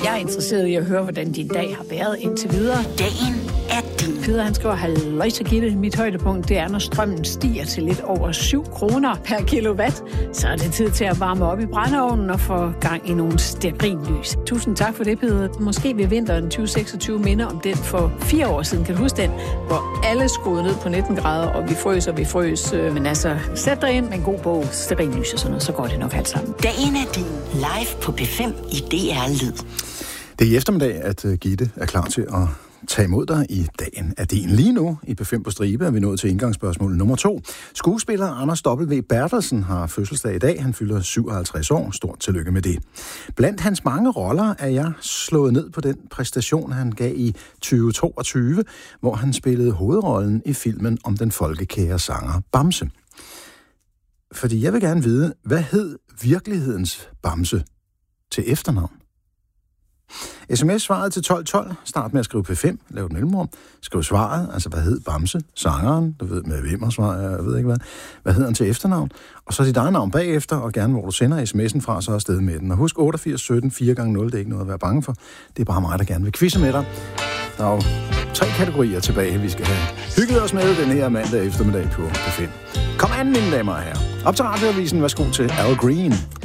Jeg er interesseret i at høre, hvordan din dag har været indtil videre. Dagen er din. Peder, han skriver, halløjsa Gitte. Mit højdepunkt, det er, når strømmen stiger til lidt over 7 kroner per kilowatt. Så er det tid til at varme op i brændeovnen og få gang i nogle stearinlys. Tusind tak for det, Peder. Måske vil vinteren 2026 minde om den for 4 år siden. Kan du huske den? Hvor alle skruede ned på 19 grader, og vi frøs. Men altså, sæt dig ind med en god bog, stearinlys og sådan noget, så går det nok alt sammen. Dagen er din. Live på B5 i DR Lyd. Det er i eftermiddag, at Gitte er klar til at tage imod dig i Dagen er din. Lige nu i B5 på stribe er vi nået til indgangsspørgsmål nummer 2. Skuespiller Anders W. Bertelsen har fødselsdag i dag. Han fylder 57 år. Stort tillykke med det. Blandt hans mange roller er jeg slået ned på den præstation, han gav i 2022, hvor han spillede hovedrollen i filmen om den folkekære sanger Bamse. Fordi jeg vil gerne vide, hvad hed virkelighedens Bamse til efternavn? SMS-svaret til 1212. Start med at skrive P5. Lav et mellemrum. Skriv svaret. Altså, hvad hed Bamse? Sangeren. Du ved, med hvem og svar. Jeg ved ikke hvad. Hvad hedder han til efternavn? Og så dit eget navn bagefter, og gerne hvor du sender sms'en fra, så afsted med den. Og husk 88 17 4 gange 0. Det er ikke noget at være bange for. Det er bare mig, der gerne vil quizze med dig. Der er jo 3 kategorier tilbage, vi skal have hygget os med den her mandag eftermiddag på P5. Kom an, mine damer og herrer. Op til radioavisen. Værsgo til Al Green.